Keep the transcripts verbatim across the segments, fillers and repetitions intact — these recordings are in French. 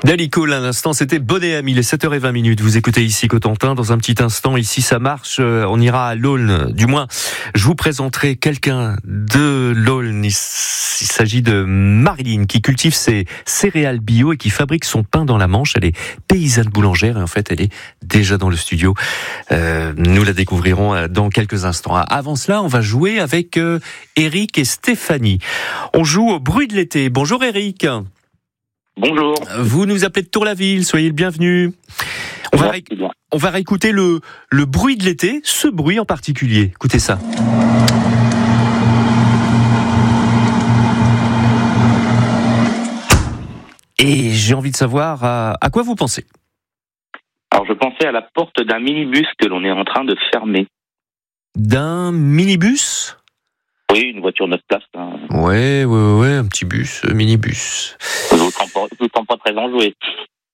Dali Cole, à l'instant, c'était Bonnet Ami, il est sept heures vingt minutes. Vous écoutez ici Cotentin. Dans un petit instant, ici ça marche, on ira à l'Aulne. Du moins, je vous présenterai quelqu'un de l'Aulne. Il s'agit de Marilyn, qui cultive ses céréales bio et qui fabrique son pain dans la Manche. Elle est paysanne boulangère et en fait, elle est déjà dans le studio. Euh, nous la découvrirons dans quelques instants. Avant cela, on va jouer avec euh, Eric et Stéphanie. On joue au bruit de l'été. Bonjour Eric. Bonjour. Vous nous appelez de Tour-la-Ville, soyez le bienvenu. On va, ré... on va réécouter le, le bruit de l'été, ce bruit en particulier. Écoutez ça. Et j'ai envie de savoir à, à quoi vous pensez. Alors je pensais à la porte d'un minibus que l'on est en train de fermer. D'un minibus ? Oui, une voiture neuf places. Hein. Ouais, ouais, ouais, un petit bus, un minibus. Je ne vous sens pas, je vous sens pas très enjoué. Pardon ?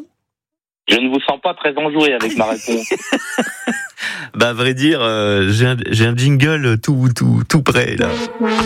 Je ne vous sens pas très enjoué avec ma réponse. Bah, à vrai dire, euh, j'ai, un, j'ai un jingle tout, tout, tout près, là.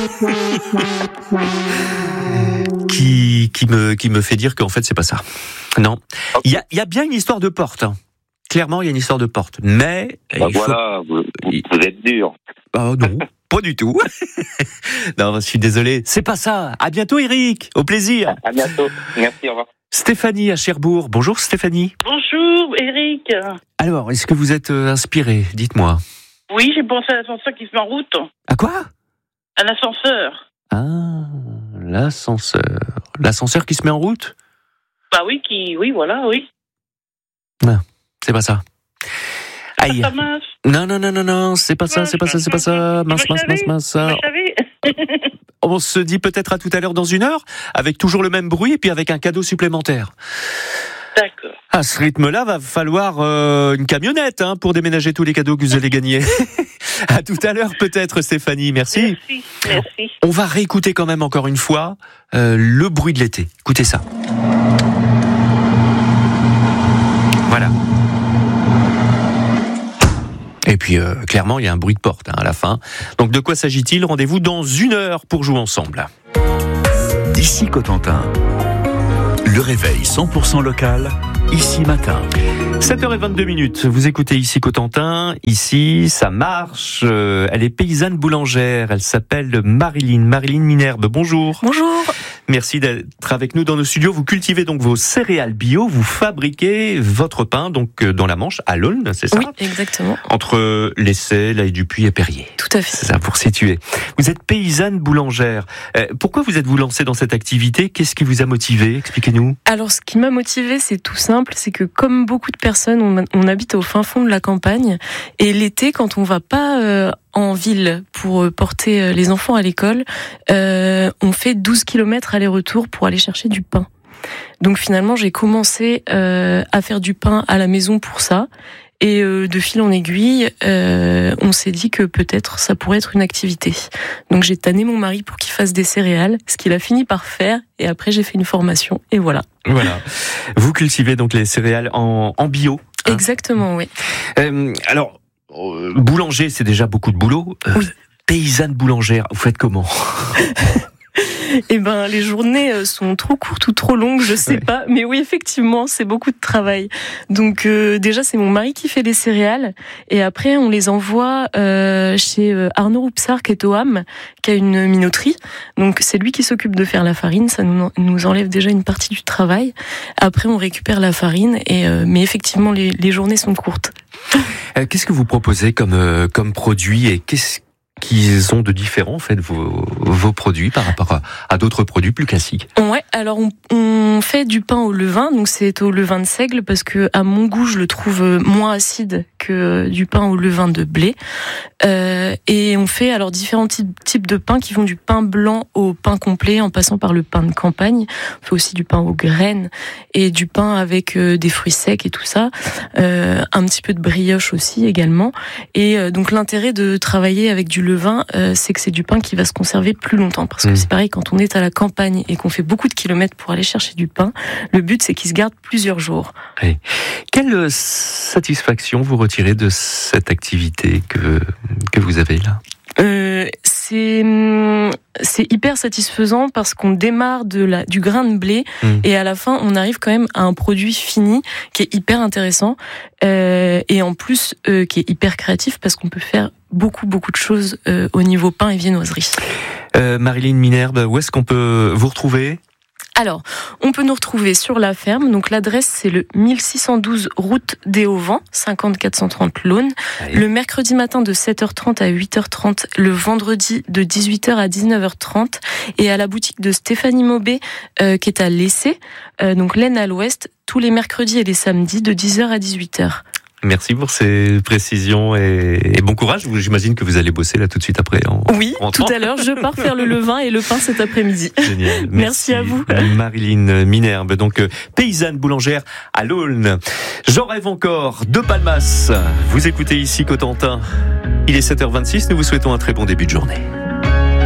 qui, qui, me, qui me fait dire qu'en fait, c'est pas ça. Non. Il y a, y a bien une histoire de porte. Hein. Clairement, il y a une histoire de porte. Mais. Bah voilà, faut... vous, vous, vous êtes dur. Oh non. Pas du tout. Non, je suis désolé. C'est pas ça. À bientôt, Eric. Au plaisir. À bientôt. Merci, au revoir. Stéphanie à Cherbourg. Bonjour, Stéphanie. Bonjour, Eric. Alors, est-ce que vous êtes euh, inspiré ? Dites-moi. Oui, j'ai pensé à l'ascenseur qui se met en route. À quoi ? À l'ascenseur. Ah, l'ascenseur. L'ascenseur qui se met en route ? Bah oui, qui, oui, voilà, oui. Non, c'est pas ça. Aïe. Ah, mince. Non, non, non, non, non, c'est pas ça, c'est pas ça, c'est pas ça. Mince, mince, mince, mince, ça. On se dit peut-être à tout à l'heure dans une heure, avec toujours le même bruit et puis avec un cadeau supplémentaire. D'accord. À ce rythme-là, va falloir euh, une camionnette hein, pour déménager tous les cadeaux que vous allez gagner. À tout à l'heure peut-être, Stéphanie, merci. Merci, merci. On va réécouter quand même encore une fois euh, le bruit de l'été. Écoutez ça. Voilà. Et puis, euh, clairement, il y a un bruit de porte hein, à la fin. Donc, de quoi s'agit-il ? Rendez-vous dans une heure pour jouer ensemble. D'ici Cotentin, le réveil cent pour cent local, ici matin. sept heures vingt-deux minutes. Vous écoutez ici Cotentin. Ici, ça marche. Euh, elle est paysanne boulangère. Elle s'appelle Marilyn. Marilyn Minerbe. Bonjour. Bonjour. Merci d'être avec nous dans nos studios. Vous cultivez donc vos céréales bio. Vous fabriquez votre pain donc dans la Manche, à l'Aulne, c'est ça ? Oui, exactement. Entre l'Essai, l'Aille du Puy et Périer. Tout à fait. C'est ça, pour situer. Vous êtes paysanne boulangère. Euh, pourquoi vous êtes-vous lancée dans cette activité ? Qu'est-ce qui vous a motivé ? Expliquez-nous. Alors, ce qui m'a motivée, c'est tout simple. C'est que comme beaucoup de personnes, on, on habite au fin fond de la campagne. Et l'été, quand on va pas euh, en ville pour porter les enfants à l'école, euh, on fait douze kilomètres aller-retour pour aller chercher du pain. Donc finalement, j'ai commencé euh, à faire du pain à la maison pour ça. Et euh, de fil en aiguille, euh, on s'est dit que peut-être ça pourrait être une activité. Donc j'ai tanné mon mari pour qu'il fasse des céréales, ce qu'il a fini par faire. Et après, j'ai fait une formation. Et voilà. Voilà. Vous cultivez donc les céréales en, en bio. Hein ? Exactement, oui. Euh, alors, euh, boulanger, c'est déjà beaucoup de boulot. Euh, oui. Paysanne boulangère, vous faites comment ? Eh ben, les journées sont trop courtes ou trop longues, je sais ouais. pas. Mais oui, effectivement, c'est beaucoup de travail. Donc, euh, déjà, c'est mon mari qui fait les céréales. Et après, on les envoie euh, chez Arnaud Roupsard, qui est au Ham, qui a une minoterie. Donc, c'est lui qui s'occupe de faire la farine. Ça nous, nous enlève déjà une partie du travail. Après, on récupère la farine. Et, euh, mais effectivement, les, les journées sont courtes. Euh, qu'est-ce que vous proposez comme, euh, comme produit et qu'est-ce qu'ils ont de différent, en fait, vos, vos produits par rapport à, à d'autres produits plus classiques? Ouais, alors on, on fait du pain au levain, donc c'est au levain de seigle, parce que à mon goût, je le trouve moins acide que du pain au levain de blé. Euh, et on fait alors différents types, types de pain qui vont du pain blanc au pain complet, en passant par le pain de campagne. On fait aussi du pain aux graines et du pain avec euh, des fruits secs et tout ça. Euh, un petit peu de brioche aussi également. Et euh, donc l'intérêt de travailler avec du levain, euh, c'est que c'est du pain qui va se conserver plus longtemps. Parce que mmh. c'est pareil, quand on est à la campagne et qu'on fait beaucoup de kilomètres pour aller chercher du pain, le but c'est qu'il se garde plusieurs jours. Oui. Quelle satisfaction vous retirez de cette activité que, que vous avez là ? Euh, c'est c'est hyper satisfaisant parce qu'on démarre de la du grain de blé mmh. et à la fin on arrive quand même à un produit fini qui est hyper intéressant euh, et en plus euh, qui est hyper créatif parce qu'on peut faire beaucoup beaucoup de choses euh, au niveau pain et viennoiserie. Euh, Marilyn Minerbe, où est-ce qu'on peut vous retrouver ? Alors, on peut nous retrouver sur la ferme. Donc, l'adresse, c'est le mille six cent douze route des Auvents, cinquante quatre cent trente l'Aune. Le mercredi matin de sept heures trente à huit heures trente. Le vendredi de dix-huit heures à dix-neuf heures trente. Et à la boutique de Stéphanie Maubé, euh, qui est à l'Essai, euh, donc l'Aisne à l'Ouest, tous les mercredis et les samedis de dix heures à dix-huit heures. Merci pour ces précisions et, et bon courage. J'imagine que vous allez bosser là tout de suite après. En, oui, en tout à l'heure, je pars faire le levain et le pain cet après-midi. Génial. Merci, Merci à vous. Marilyn Minerbe, donc euh, paysanne boulangère à l'Aulne. J'en rêve encore de Palmas. Vous écoutez ici Cotentin. Il est sept heures vingt-six, nous vous souhaitons un très bon début de journée.